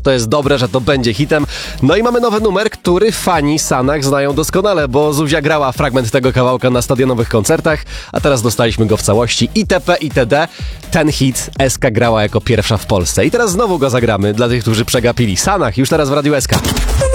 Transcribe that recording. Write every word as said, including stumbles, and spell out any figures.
to jest dobre, że to będzie hitem. No i mamy nowy numer, który fani Sanach znają doskonale, bo Zuzia grała fragment tego kawałka na stadionowych koncertach, a teraz dostaliśmy go w całości. itp. itd. Ten hit S K grała jako pierwsza w Polsce. I teraz znowu go zagramy dla tych, którzy przegapili. Sanach już teraz w Radiu S K.